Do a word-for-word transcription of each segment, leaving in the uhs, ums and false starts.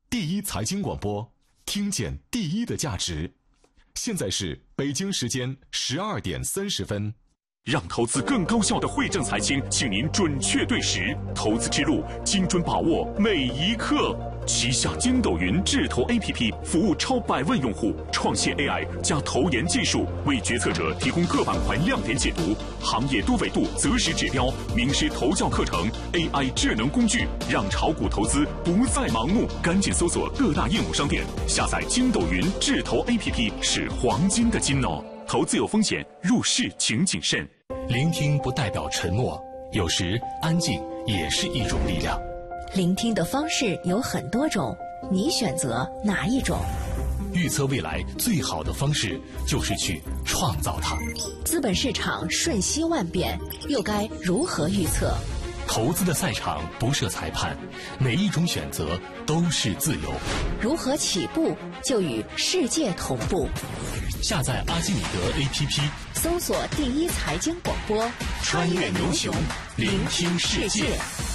第一财经广播，听见第一的价值。现在是北京时间十二点三十分。 让投资更高效的惠正财经，请您准确对时，投资之路精准把握每一刻。旗下筋斗云智投 A P P 服务超百万用户，创新 A I 加投研技术，为决策者提供各板块亮点解读、行业多维度择时指标、名师投教课程、A I 智能工具，让炒股投资不再盲目。赶紧搜索各大应用商店，下载筋斗云智投 A P P 是黄金的金哦。投资有风险，入市请谨慎。 聆听不代表沉默，有时安静也是一种力量。 聆听的方式有很多种，你选择哪一种？ 预测未来最好的方式就是去创造它。 资本市场瞬息万变，又该如何预测？ 投资的赛场不设裁判，每一种选择都是自由。 如何起步就与世界同步？ 下载阿基米德 A P P， 搜索第一财经广播， 穿越牛熊，聆听世界。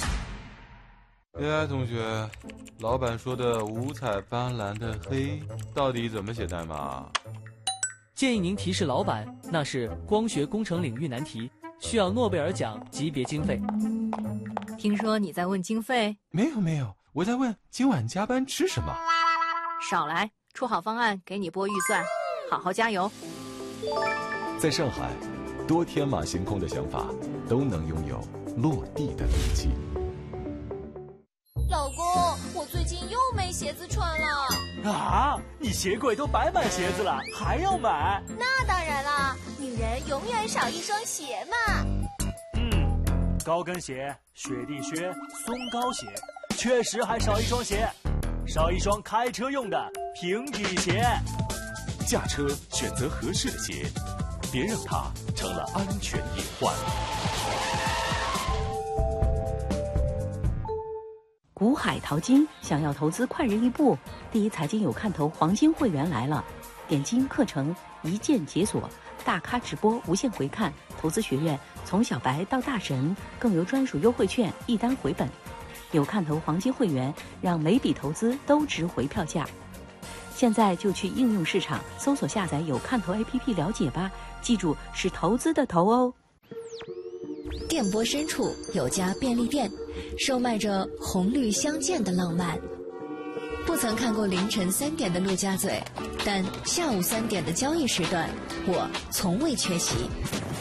哎，同学，老板说的五彩斑斓的黑到底怎么写代码？ 建议您提示老板，那是光学工程领域难题，需要诺贝尔奖级别经费。 听说你在问经费？ 没有没有，我在问今晚加班吃什么。 少来，出好方案给你拨预算，好好加油。 在上海，多天马行空的想法都能拥有落地的力气。 老公，我最近又没鞋子穿了。 啊，你鞋柜都摆满鞋子了，还要买？ 那当然啦，女人永远少一双鞋嘛。 嗯，高跟鞋、雪地靴、松糕鞋，确实还少一双鞋，少一双开车用的平底鞋。 驾车选择合适的鞋，别让它成了安全隐患。 股海淘金，想要投资快人一步，第一财经有看头黄金会员来了，点金课程一键解锁，大咖直播无限回看，投资学院从小白到大神，更有专属优惠券一单回本。有看头黄金会员，让每笔投资都值回票价。现在就去应用市场搜索下载有看头 A P P 了解吧，记住是投资的投哦。 电波深处有家便利店，售卖着红绿相间的浪漫。不曾看过凌晨三点的陆家嘴，但下午三点的交易时段，我从未缺席。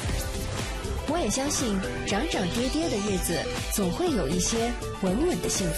我也相信，涨涨跌跌的日子，总会有一些稳稳的幸福。